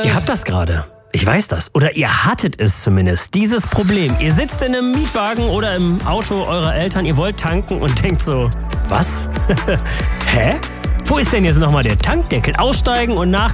Ihr habt das gerade. Ich weiß das. Oder ihr hattet es zumindest. Dieses Problem. Ihr sitzt in einem Mietwagen oder im Auto eurer Eltern, ihr wollt tanken und denkt so, was? Hä? Wo ist denn jetzt nochmal der Tankdeckel? Aussteigen und nach